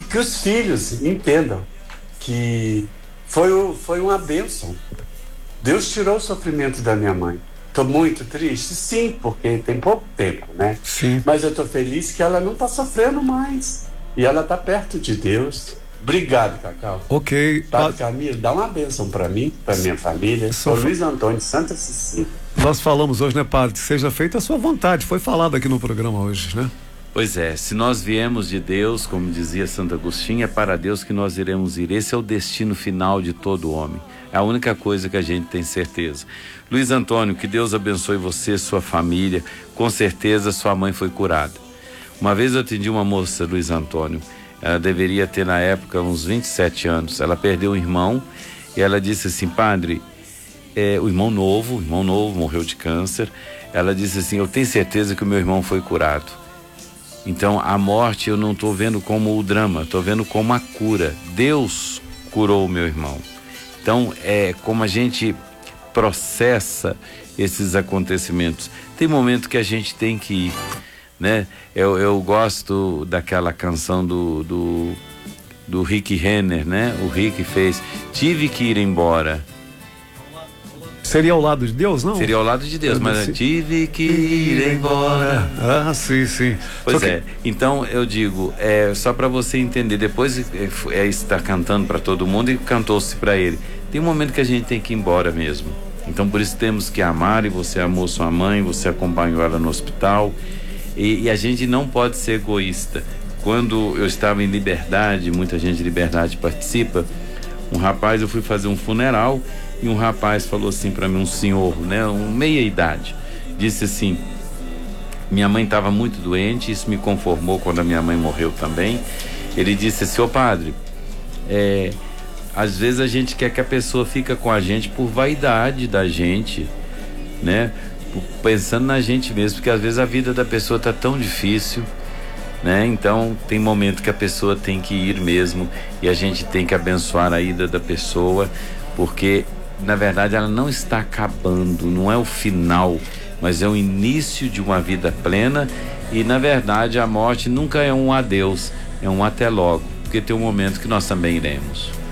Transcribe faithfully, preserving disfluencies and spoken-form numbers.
que os filhos entendam que foi, o, foi uma bênção. Deus tirou o sofrimento da minha mãe. Estou muito triste? Sim, porque tem pouco tempo, né? Sim. Mas eu estou feliz que ela não está sofrendo mais. E ela está perto de Deus. Obrigado, Cacau. Ok. Padre Camilo, dá uma bênção para mim, para minha família. Sou Só... Luiz Antônio de Santa Cecília. Nós falamos hoje, né, padre? Seja feita a sua vontade. Foi falado aqui no programa hoje, né? Pois é, se nós viemos de Deus, como dizia Santo Agostinho, é para Deus que nós iremos ir. Esse é o destino final de todo homem. É a única coisa que a gente tem certeza. Luiz Antônio, que Deus abençoe você, sua família. Com certeza sua mãe foi curada. Uma vez eu atendi uma moça, Luiz Antônio, ela deveria ter na época uns vinte e sete anos. Ela perdeu um irmão e ela disse assim, padre, é, o irmão novo, o irmão novo morreu de câncer. Ela disse assim, eu tenho certeza que o meu irmão foi curado. Então a morte eu não estou vendo como o drama, estou vendo como a cura. Deus curou o meu irmão. Então é como a gente processa esses acontecimentos. Tem momento que a gente tem que ir, né? Eu, eu gosto daquela canção do, do, do Rick Renner, né? O Rick fez, tive que ir embora. Seria ao lado de Deus, não? Seria ao lado de Deus, mas eu tive que ir embora. Ah, sim, sim. Pois Só é, que... então eu digo, é só para você entender, depois é estar cantando para todo mundo e cantou-se para ele. Tem um momento que a gente tem que ir embora mesmo. Então por isso temos que amar, e você amou sua mãe, você acompanhou ela no hospital, e, e a gente não pode ser egoísta. Quando eu estava em Liberdade, muita gente de Liberdade participa, um rapaz, eu fui fazer um funeral, e um rapaz falou assim para mim, um senhor, né, um meia idade, disse assim, minha mãe estava muito doente, isso me conformou quando a minha mãe morreu também. Ele disse assim, ô padre, é, às vezes a gente quer que a pessoa fica com a gente por vaidade da gente, né, pensando na gente mesmo, porque às vezes a vida da pessoa tá tão difícil, né, então tem momento que a pessoa tem que ir mesmo, e a gente tem que abençoar a ida da pessoa, porque na verdade ela não está acabando, não é o final, mas é o início de uma vida plena. E na verdade a morte nunca é um adeus, é um até logo, porque tem um momento que nós também iremos.